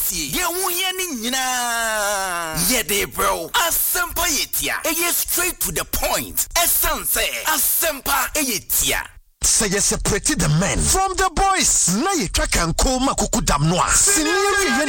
tie ye wo hia ni nyina ye de bro asempa yetia eye straight to the point essence asempa yetia. Say you separate the men from the boys. Na ye track and call makuku dam noa.